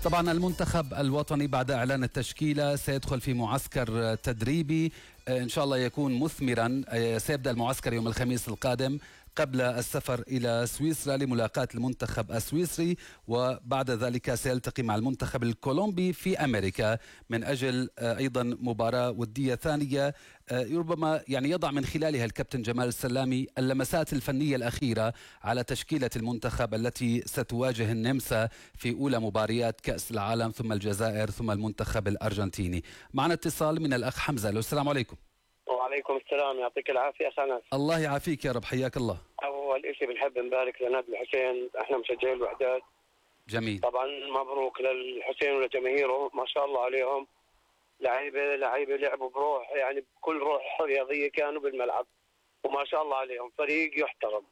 طبعا المنتخب الوطني بعد إعلان التشكيلة سيدخل في معسكر تدريبي إن شاء الله يكون مثمرا. سيبدأ المعسكر يوم الخميس القادم قبل السفر إلى سويسرا لملاقاة المنتخب السويسري، وبعد ذلك سيلتقي مع المنتخب الكولومبي في أمريكا من أجل أيضا مباراة ودية ثانية ربما يعني يضع من خلالها الكابتن جمال السلامي اللمسات الفنية الأخيرة على تشكيلة المنتخب التي ستواجه النمسا في أولى مباريات كأس العالم ثم الجزائر ثم المنتخب الأرجنتيني. معنا اتصال من الأخ حمزة. السلام عليكم. وعليكم السلام، يعطيك العافية أخ أنس. الله يعافيك يا رب، حياك الله. أول شيء بنحب نبارك لنادي الحسين، احنا مشجعين الوحدات. جميل. طبعا مبروك للحسين ولجماهيره، ما شاء الله عليهم، لعيبة لعبوا بروح، يعني بكل روح رياضية كانوا بالملعب، وما شاء الله عليهم فريق يحترم.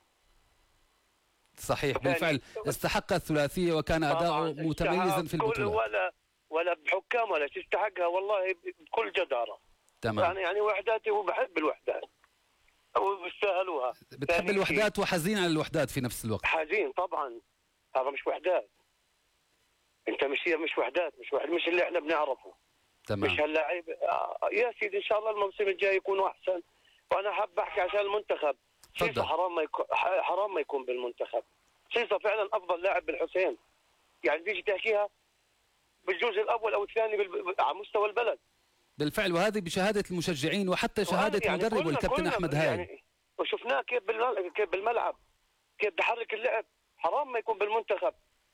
صحيح بالفعل استحق الثلاثية وكان أداؤه متميزا في البطولة. ولا بحكام ولا تستحقها والله بكل جدارة. تمام. يعني وحداتي وبحب الوحدات وبيستاهلوها. بتحب الوحدات وحزين على الوحدات في نفس الوقت. حزين طبعا، هذا مش وحدات. انت مش وحدات، مش اللي احنا بنعرفه. تمام. مش هاللاعب يا سيدي، ان شاء الله الموسم الجاي يكون احسن. وانا حاب احكي عشان المنتخب. سيسا حرام ما يكون بالمنتخب. سيسا فعلا افضل لاعب بالحسين، يعني بيجي تحكيها بالجزء الاول او الثاني على مستوى البلد. بالفعل، وهذه بشهادة المشجعين وحتى شهادة يعني مدرب والكابتن أحمد هاي. يعني وشفناه كيف بالملعب، كيف بحرك اللعب. حرام ما يكون بالمنتخب.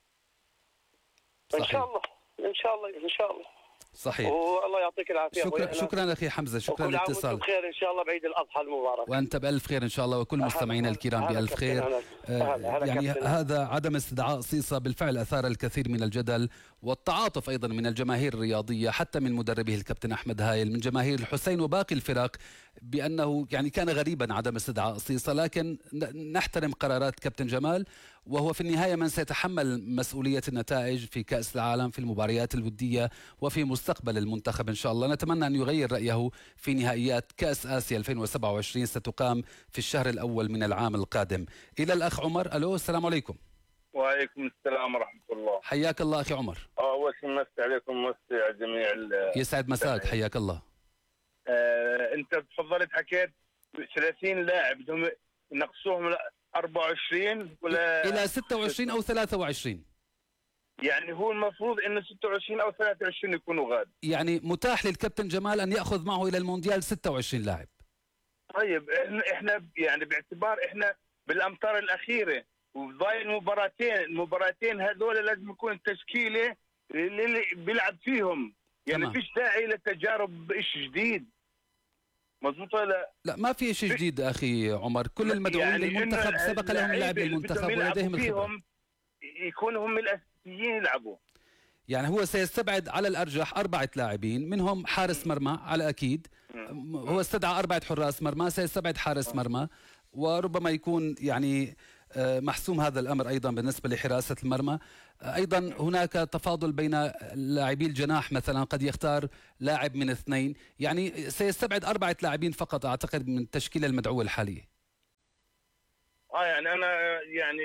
صحيح. إن شاء الله. صحيح. والله يعطيك العافية. شكرا أخي حمزة، شكرا للاتصال. بخير إن شاء الله بعيد الأضحى المبارك. وأنت بألف خير إن شاء الله، وكل مستمعينا الكرام بألف خير. يعني هذا عدم استدعاء صيصة بالفعل أثار الكثير من الجدل والتعاطف أيضا من الجماهير الرياضية، حتى من مدربه الكابتن أحمد هايل، من جماهير الحسين وباقي الفرق، بأنه يعني كان غريبا عدم استدعاء صيصة. لكن نحترم قرارات كابتن جمال، وهو في النهاية من سيتحمل مسؤولية النتائج في كأس العالم في المباريات الودية وفي مستقبل المنتخب إن شاء الله. نتمنى أن يغير رأيه في نهائيات كأس آسيا 2027 ستقام في الشهر الأول من العام القادم. إلى الأخ عمر. ألو، السلام عليكم. وعليكم السلام ورحمة الله. حياك الله أخي عمر. أول شيء مسي عليكم ومسي على جميع يسعد مساك، حياك الله. أنت تفضلت حكيت 30 لاعب نقصوهم 24 ولا إلى 26 أو 23. يعني هو المفروض انه 26 او 23 يكونوا غاد. يعني متاح للكابتن جمال ان ياخذ معه الى المونديال 26 لاعب. طيب احنا يعني باعتبار احنا بالامتار الاخيره وضايل المباراتين هذول لازم يكون التشكيله اللي بيلعب فيهم، يعني فيش داعي للتجارب شيء جديد. مضبوط ولا لا؟ ما في شيء جديد اخي عمر، كل المدعوين يعني للمنتخب سبق لهم لعب للمنتخب ولديهم الخبره، يكونوا هم الاساسيين يلعبوا. يعني هو سيستبعد على الأرجح 4 لاعبين، منهم حارس مرمى على أكيد. هو استدعى 4 حراس مرمى، سيستبعد حارس مرمى، وربما يكون يعني محسوم هذا الأمر أيضا بالنسبة لحراسة المرمى. أيضا هناك تفاضل بين لاعبي الجناح، مثلا قد يختار لاعب من 2، يعني سيستبعد 4 لاعبين فقط أعتقد من التشكيلة المدعوة الحالية. يعني أنا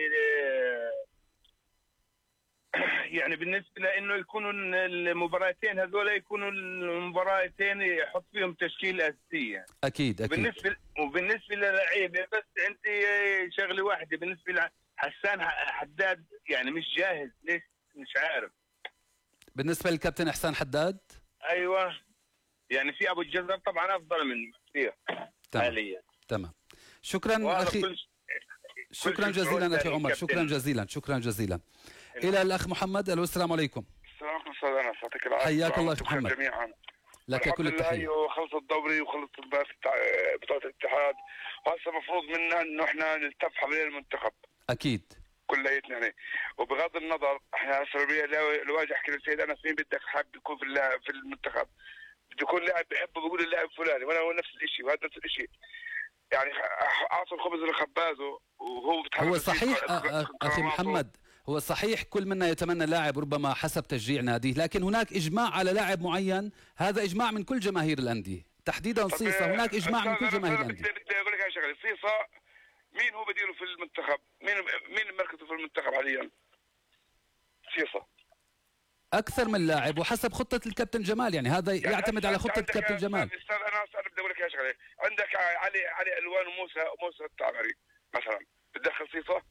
يعني بالنسبة لأنه يكونوا المباراتين هذول يكونوا المباراتين يحط فيهم تشكيل أساسية. أكيد. وبالنسبة للعيبة بس عندي شغلة واحدة، بالنسبة لحسان حداد يعني مش جاهز، ليش مش عارف. بالنسبة للكابتن إحسان حداد، أيوة يعني في أبو الجزر طبعا أفضل منه كثير حاليا. تمام. شكرا أخي، شكرا جزيلا أخي عمر، شكرا جزيلا. إلى الأخ محمد. ألو، السلام عليكم. السلام عليكم أستاذ أنس، يعطيك العافية. حياك الله أخي محمد. جميعا. لك كل التحية. خلص الدوري وخلص بطولة الاتحاد، وهسه المفروض منا إنه إحنا نلتف حوالين المنتخب. أكيد. كليتنا يعني، وبغض النظر إحنا هسه لو واجي أحكي للسيد أنس مين بدك حابب يكون في المنتخب، بده يكون لاعب بحبه بيقول اللاعب فلاني، وأنا هو نفس الشيء وهذا نفس الشيء. يعني أعطوا الخبز لخبازه وهو هو صحيح أخي محمد، هو صحيح كل منا يتمنى لاعب ربما حسب تشجيع ناديه، لكن هناك إجماع على لاعب معين، هذا إجماع من كل جماهير الأندية تحديدا صيصة. هناك إجماع من كل جماهير الأندية. بدي أقول لك هاي شغلة، صيصة مين هو بديله في المنتخب؟ مين مركزه في المنتخب حاليا؟ صيصة اكثر من لاعب وحسب خطه الكابتن جمال، يعني هذا يعني يعتمد على خطه الكابتن جمال. استاذ انا بدي اقول لك يا شغله، عندك علي الوان وموسى التعمري مثلا، بتدخل صيصه؟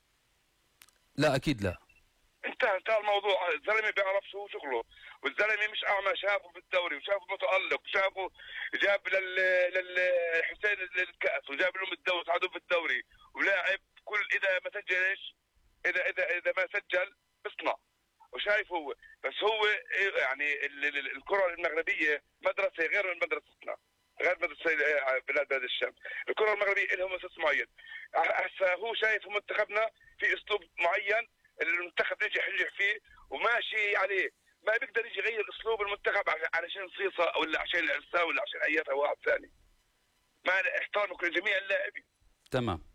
لا اكيد لا. انتهى الموضوع. الزلمه بيعرف شو شغله، والزلمه مش اعمى، شافه بالدوري وشافه متالق وشافه جاب للحسين الكاس وجاب لهم الدوري ساعدوه في الدوري ولاعب كل اذا ما سجلش اذا ما سجل بيصنع وشايف هو. بس هو يعني الكره المغربيه مدرسه غير من مدرستنا، غير مدرسه بلاد الشام. الكره المغربيه لهم اساس معين. هسه هو شايف منتخبنا في اسلوب معين المنتخب ينجح فيه وماشي عليه، ما بيقدر يجي يغير اسلوب المنتخب علشان صيصه ولا عشان العرسان ولا عشان اي واحد ثاني. ما احترمك لجميع اللاعبين. تمام.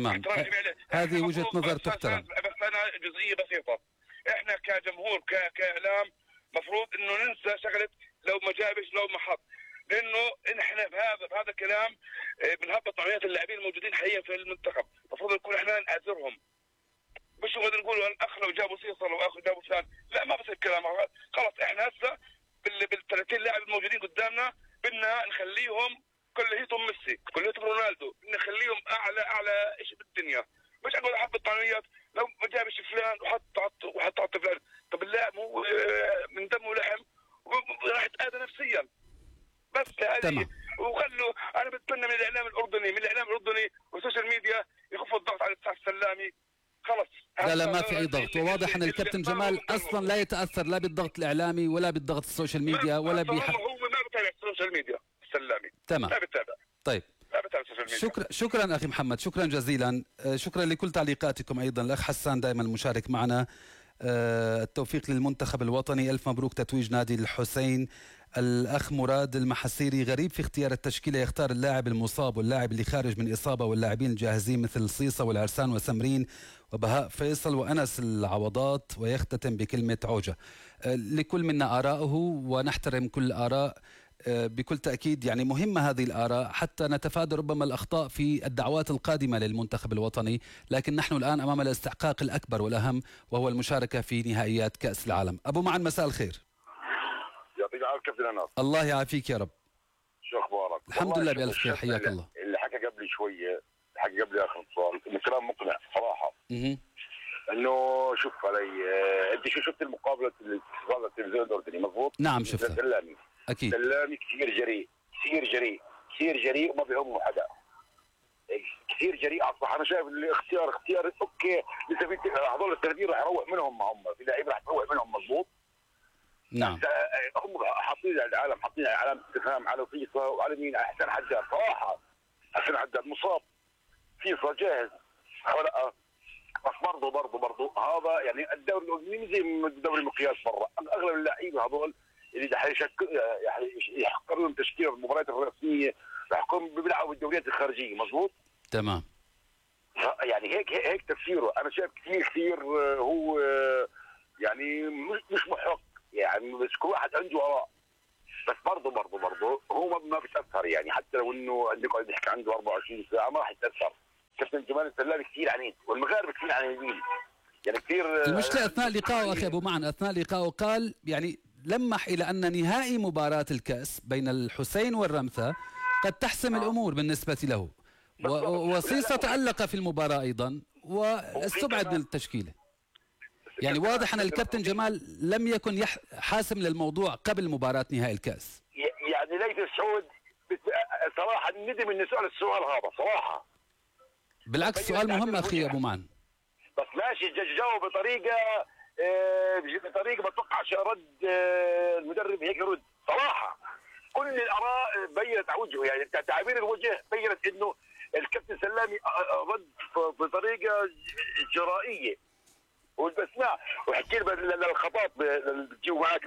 هذه وجهه نظر تحترم. بس انا جزئيه بسيطه، احنا كجمهور كاعلام مفروض انه ننسى شغله لو ما جابش لو ما حط، لانه احنا بهذا الكلام بنهبط معنويات اللاعبين الموجودين حاليا في المنتخب. المفروض نكون احنا نعذرهم، مش نقدر نقول الاخ لو جابوا صيصل واخ جابوا فلان، لا ما بصير الكلام. خلص احنا هسه بال 30 لاعب الموجودين قدامنا بدنا نخليهم كليتهم ميسي، كليتهم رونالدو، بدنا نخليهم اعلى شيء بالدنيا. مش اقول احبط معنويات لو ما جابش فلان وحط فلان. طب اللاعب هو من دم ولحم وراح يتاذى نفسيا. بس هذه وخلوا. انا بتمنى من الاعلام الاردني والسوشيال ميديا يخفوا الضغط على الدفاع السلامي. خلص لا ما في اي ضغط، وواضح ان الكابتن جمال اصلا لا يتاثر لا بالضغط الاعلامي ولا بالضغط السوشيال ميديا هو ما بيتابع السوشيال ميديا السلامي. تمام. ما بيتابع. طيب ما بيتابع السوشيال ميديا. شكرا اخي محمد، شكرا جزيلا. شكرا لكل تعليقاتكم. ايضا الاخ حسان دائما المشارك معنا. التوفيق للمنتخب الوطني، الف مبروك تتويج نادي الحسين. الأخ مراد المحسيري، غريب في اختيار التشكيلة، يختار اللاعب المصاب واللاعب اللي خارج من إصابة واللاعبين الجاهزين مثل صيصة والعرسان وسمرين وبهاء فيصل وأنس العوضات، ويختتم بكلمة عوجة. لكل منا آراءه ونحترم كل آراء بكل تأكيد. يعني مهمة هذه الآراء حتى نتفادى ربما الأخطاء في الدعوات القادمة للمنتخب الوطني، لكن نحن الآن أمام الاستحقاق الأكبر والأهم وهو المشاركة في نهائيات كأس العالم. أبو معن مساء الخير. يعطيك العافيه كابتن انس. الله يعافيك يا رب. شو اخبارك؟ الحمد لله بألف خير، حياك الله. اللي حكى قبلي شويه، حكى قبلي اخر اتصال، انه كلام مقنع صراحه. انه شوف علي، انت شو شفت المقابله اللي على التلفزيون الاردني مضبوط؟ نعم شفتها. سلامي اكيد. سلامي كثير جريء كثير جريء وما بيهمه حدا. كثير جريء اصبح. انا شايف الاختيار اوكي، لسه في هذول التغيير راح يروح منهم، هم في لعيبه راح تروح منهم مضبوط. نعم. هم حاطين على العالم، حاطين علامه استفهام على فيصا وعلى مين؟ حسن حداد صراحه. حسن حداد مصاب، فيصا جاهز ولا؟ بس برضه هذا يعني الدوري الاردني زي الدوري المقياس برا. اغلب اللعيبه هذول اللي يحقق لهم تشكيل المباريات الرسميه، يحكم بيلعبوا بالدوريات الخارجيه مضبوط؟ تمام. يعني هيك تفسيره. انا شايف كثير هو يعني مش محق يعني، بس كل واحد عنده اراء. بس برضه هو ما بيتاثر يعني، حتى لو انه نقعد نحكي عنده 24 ساعه ما راح يتاثر. كابتن جمال السلامي كثير عنيد، والمغاربه كثير عنيدين يعني كثير. المشكله اثناء لقائه اخي ابو معن، اثناء لقائه قال يعني لمح الى ان نهائي مباراه الكاس بين الحسين والرمثا قد تحسم الامور بالنسبه له، وصيصه تالق في المباراه ايضا واستبعد من التشكيله. يعني واضح ان الكابتن جمال لم يكن حاسم للموضوع قبل مباراه نهائي الكاس. يعني ليث السعود صراحه ندم انه سال السؤال هذا صراحه. بالعكس سؤال مهم اخي ابو معن. بس ماشي جاوب بطريقه ما اتوقعش رد المدرب هيك يرد صراحه. كل الاراء بينت على وجهه، يعني تعابير الوجه بينت انه الكابتن سلامي رد بطريقه جرائيه. وبسمع وحكي له للخطاب بتجيبوا معك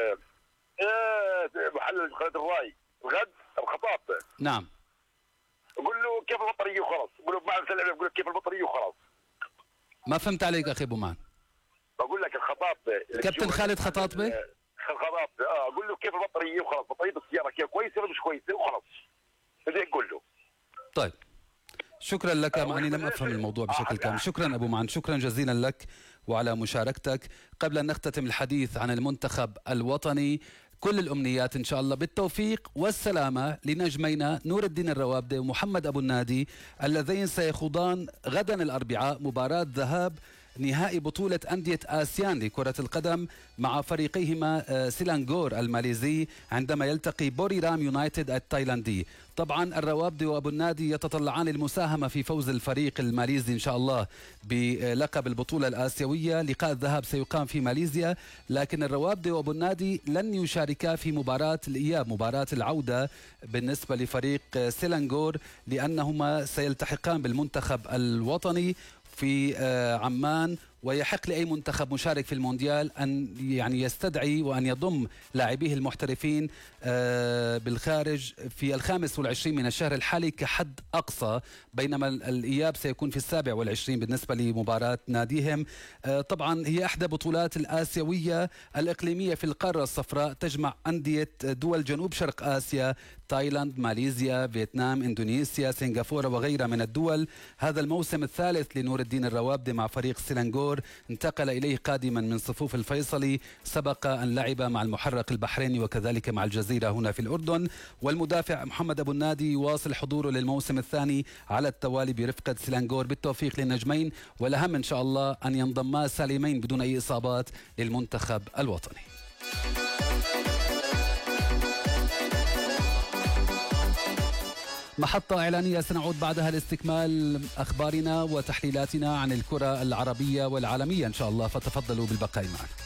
محل قناه الراي الغد الخطاب. نعم. قول له كيف البطاريه وخلاص. قول له بعد سلامي بقول لك كيف البطاريه وخلاص. ما فهمت عليك اخي ابو معن. بقول لك الخطاب كابتن خالد خطاطبه. اقول له كيف البطاريه وخلاص، بطاريه السياره كيف كويسه ولا مش كويسه وخلاص. بدي اقول له. طيب شكرا لك، مع أني لم أفهم الموضوع بشكل كامل. شكرا أبو معن، شكرا جزيلا لك وعلى مشاركتك. قبل أن نختتم الحديث عن المنتخب الوطني، كل الأمنيات إن شاء الله بالتوفيق والسلامة لنجمينا نور الدين الروابدة ومحمد أبو النادي اللذين سيخوضان غدا الأربعاء مباراة ذهاب نهائي بطولة أندية آسيان لكرة القدم مع فريقيهما سيلانغور الماليزي عندما يلتقي بوريرام يونايتد التايلاندي. طبعا الروابدة وأبو النادي يتطلعان للمساهمة في فوز الفريق الماليزي إن شاء الله بلقب البطولة الآسيوية. لقاء الذهاب سيقام في ماليزيا، لكن الروابدة وأبو النادي لن يشاركا في مباراة الإياب، مباراة العودة بالنسبة لفريق سيلانغور، لأنهما سيلتحقان بالمنتخب الوطني في عمان. ويحق لأي منتخب مشارك في المونديال أن يعني يستدعي وأن يضم لاعبيه المحترفين بالخارج في 25 من الشهر الحالي كحد أقصى، بينما الإياب سيكون في 27 بالنسبة لمباراة ناديهم. طبعا هي إحدى بطولات الآسيوية الإقليمية في القارة الصفراء، تجمع أندية دول جنوب شرق آسيا، تايلاند، ماليزيا، فيتنام، إندونيسيا، سنغافورة وغيرها من الدول. هذا الموسم الثالث لنور الدين الروابدة مع فريق سيلانغور، انتقل إليه قادما من صفوف الفيصلي، سبق أن لعب مع المحرق البحريني وكذلك مع الجزيرة هنا في الأردن. والمدافع محمد أبو النادي يواصل حضوره للموسم الثاني على التوالي برفقة سيلانغور. بالتوفيق للنجمين، والأهم إن شاء الله أن ينضما سالمين بدون أي إصابات للمنتخب الوطني. محطة إعلانية سنعود بعدها لاستكمال أخبارنا وتحليلاتنا عن الكرة العربية والعالمية إن شاء الله، فتفضلوا بالبقاء معنا.